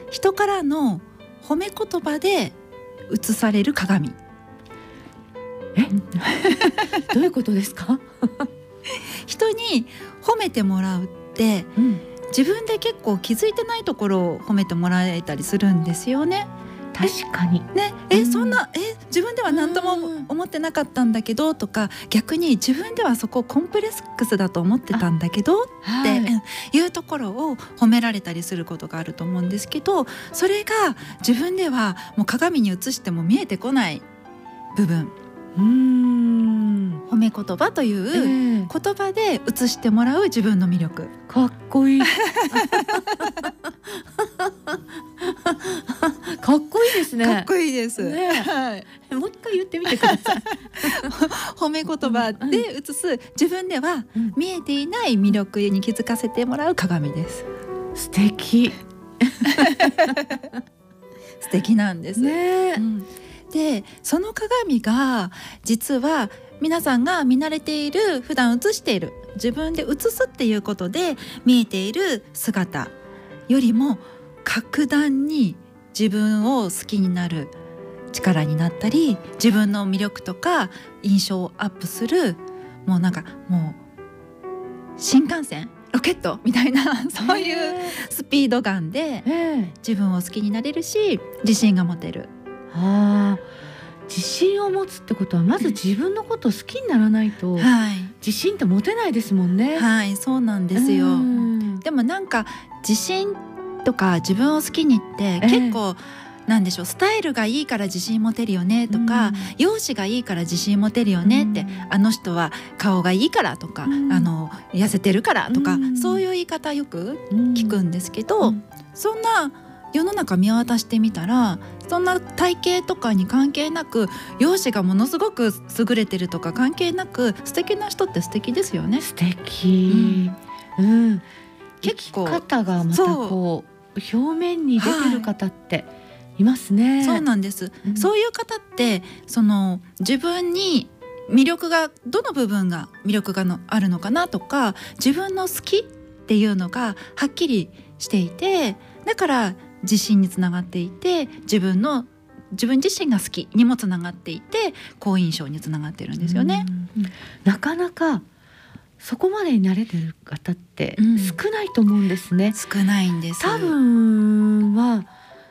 人からの褒め言葉で映される鏡。 どういうことですか？ 人に褒めてもらうって、自分で結構気づいてないところを褒めてもらえたりするんですよね。 確かにね、そんな自分では何とも思ってなかったんだけどとか、逆に自分ではそこコンプレックスだと思ってたんだけどっていうところを褒められたりすることがあると思うんですけど、それが自分ではもう鏡に映しても見えてこない部分、褒め言葉という言葉で映してもらう自分の魅力。 かっこいいかっこいいですね。 かっこいいです、 はい、もう一回言ってみてください褒め言葉で映す自分では見えていない魅力に気づかせてもらう鏡です。 素敵素敵なんです、でその鏡が実は皆さんが見慣れている、普段映している、自分で映すっていうことで見えている姿よりも格段に自分を好きになる力になったり、自分の魅力とか印象をアップする、もう新幹線、ロケットみたいなそういうスピード感で自分を好きになれるし、自信が持てる。 自信を持つってことはまず自分のことを好きにならないと、自信って持てないですもんね。 はい、そうなんですよ。でも自信とか自分を好きにって結構、なんでしょう、スタイルがいいから自信持てるよねとか、容姿がいいから自信持てるよねって、あの人は顔がいいからとか、痩せてるからとか、そういう言い方よく聞くんですけど、そんな世の中見渡してみたら、そんな体型とかに関係なく、容姿がものすごく優れてるとか関係なく、素敵な人って素敵ですよね。 素敵、結構生き方がまたこう表面に出てる方っていますね。 そうなんです、そういう方って自分に魅力が、どの部分が魅力があるのかなとか、自分の好きっていうのがはっきりしていて、だから自信につながっていて、自分自身が好きにもつながっていて、好印象につながってるんですよね。 なかなかそこまでに慣れてる方って少ないと思うんですね。 少ないんです。 多分は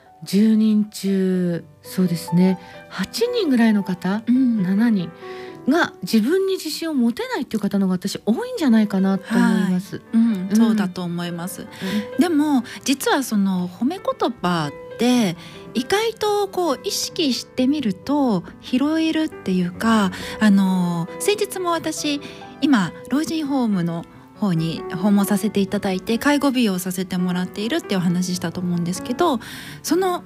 10人中そうですね、8人ぐらいの方、7人が自分に自信を持てないっていう方の方が私多いんじゃないかなと思います。 そうだと思います、でも実はその褒め言葉って意外と意識してみると拾えるっていうか、先日も私今老人ホームの方に訪問させていただいて、介護美容をさせてもらっているっていうお話したと思うんですけど、その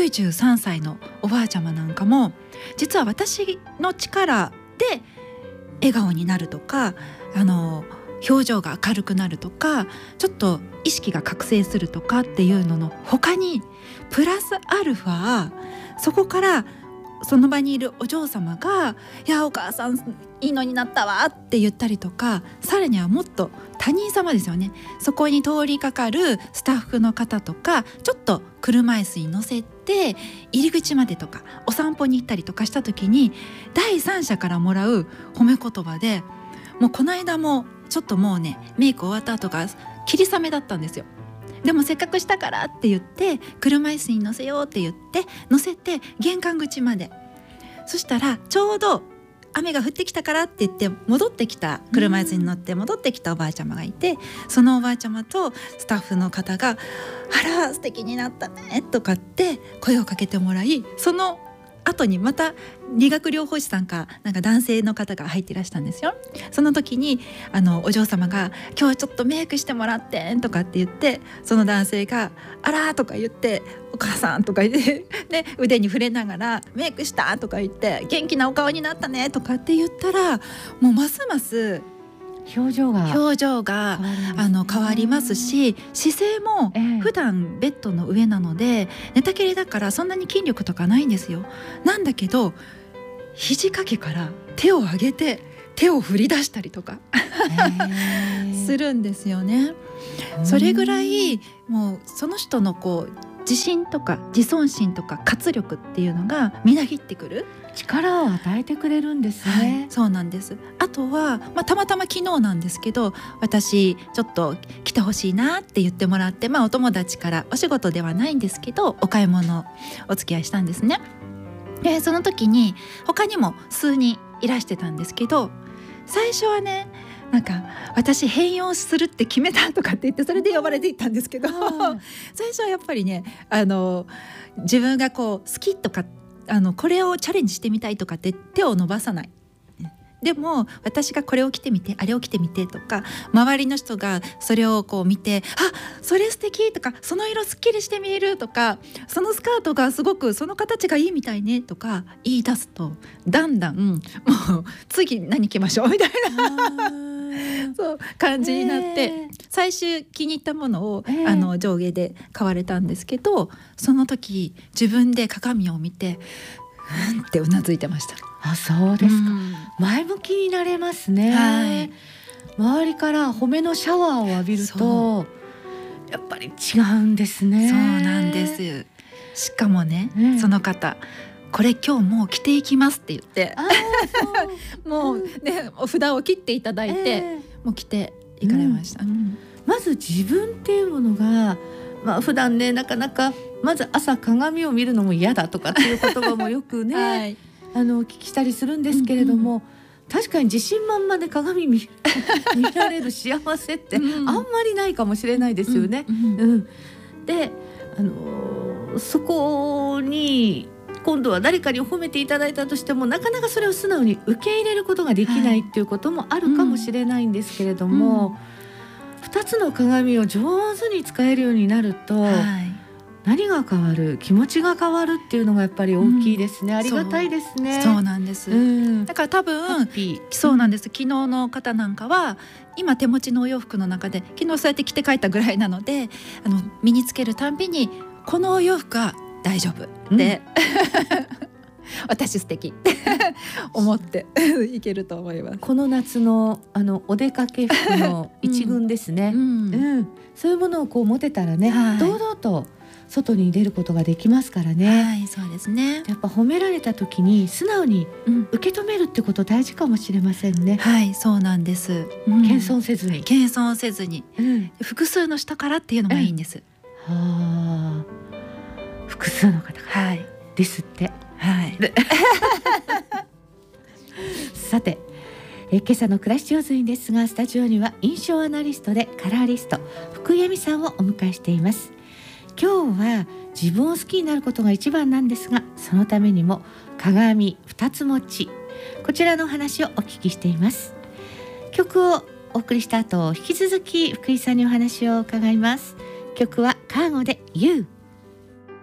93歳のおばあちゃまなんかも、実は私の力で笑顔になるとか、表情が明るくなるとか、ちょっと意識が覚醒するとかっていうのの他にプラスアルファ、そこからその場にいるお嬢様が「いやお母さんいいのになったわ」って言ったりとか、さらにはもっと他人様ですよね、そこに通りかかるスタッフの方とか、ちょっと車椅子に乗せて入り口までとかお散歩に行ったりとかした時に、第三者からもらう褒め言葉で、もうこの間もちょっともうね、メイク終わった後が霧雨だったんですよ。でもせっかくしたからって言って車椅子に乗せようって言って乗せて玄関口まで、そしたらちょうど雨が降ってきたからって言って戻ってきた、車椅子に乗って戻ってきたおばあちゃまがいて、そのおばあちゃまとスタッフの方が「あら素敵になったね」とかって声をかけてもらい、その後にまた理学療法士さんかなんか男性の方が入っていらしたんですよ。その時にお嬢様が「今日ちょっとメイクしてもらって」とかって言って、その男性が「あら」とか言って「お母さん」とか言って、ね、腕に触れながら「メイクした」とか言って「元気なお顔になったね」とかって言ったら、もうますます表情が変わりますし、姿勢も普段ベッドの上なので寝たきりだからそんなに筋力とかないんですよ。なんだけど肘掛けから手を上げて手を振り出したりとかするんですよね。それぐらいもうその人の自信とか自尊心とか活力っていうのがみなぎってくる力を与えてくれるんですね、 はい、そうなんです。あとは、たまたま昨日なんですけど、私ちょっと来てほしいなって言ってもらって、お友達からお仕事ではないんですけどお買い物お付き合いしたんですね。でその時に他にも数人いらしてたんですけど、最初はねなんか私変容するって決めたとかって言ってそれで呼ばれていったんですけど、最初はやっぱりね自分がこう好きとかこれをチャレンジしてみたいとかって手を伸ばさない。でも私がこれを着てみてあれを着てみてとか、周りの人がそれをこう見て、あ、それ素敵とか、その色すっきりして見えるとか、そのスカートがすごくその形がいいみたいねとか言い出すと、だんだんもう次何着ましょうみたいなそう感じになって、最終気に入ったものを、上下で買われたんですけど、その時自分で鏡を見てってうなずいてました。 あ、そうですか、前向きになれますね、はい、周りから褒めのシャワーを浴びるとやっぱり違うんですね。 そうなんです。しかもね、その方これ今日もう着ていきますって言ってもうね、お札を切っていただいて、もう着ていかれました、 まず自分っていうものが、普段ねなかなかまず朝鏡を見るのも嫌だとかっていう言葉もよくね、はい、聞きしたりするんですけれども、確かに自信満々で鏡見られる幸せってあんまりないかもしれないですよね。で、そこに今度は誰かに褒めていただいたとしても、なかなかそれを素直に受け入れることができないっていうこともあるかもしれないんですけれども、2つの鏡を上手に使えるようになると、何が変わる、気持ちが変わるっていうのがやっぱり大きいですね、ありがたいですね。 そうなんです、だから多分そうなんです。昨日の方なんかは今手持ちのお洋服の中で昨日そうやって着て帰ったぐらいなので、身につけるたんびにこのお洋服は大丈夫って、私素敵って思っていけると思います。 この夏のお出かけ服の一軍ですね、そういうものをこう持てたらね、堂々と外に出ることができますからね。 はい、そうですね。 やっぱ褒められた時に素直に受け止めるってこと大事かもしれませんね。 はい、そうなんです、 謙遜せずに、 複数の人からっていうのもいいんです、 複数の方から、ですって、さて、今朝の暮らし上手にですが、スタジオには印象アナリストでカラーリスト福井恵美さんをお迎えしています。今日は自分を好きになることが一番なんですが、そのためにも鏡2つ持ち、こちらの話をお聞きしています。曲をお送りした後、引き続き福井さんにお話を伺います。曲はカーゴで You。